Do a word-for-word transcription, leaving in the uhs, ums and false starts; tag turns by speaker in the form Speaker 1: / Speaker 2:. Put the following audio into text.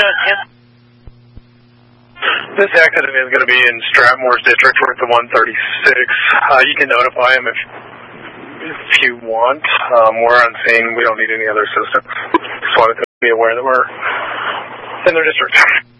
Speaker 1: Tim?
Speaker 2: This accident is going to be in Strathmore's district. We're at the one thirty-six. Uh, you can notify him if if you want. Um, we're on scene. We don't need any other assistance. Just wanted to be aware that we're in their district.